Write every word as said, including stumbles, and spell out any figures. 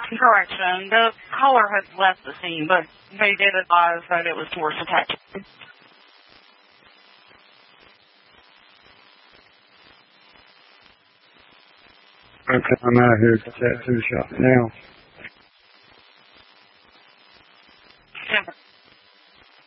Correction. The caller had left the scene, but they did advise that it was force attached. Okay, I'm out here to tattoo shop now.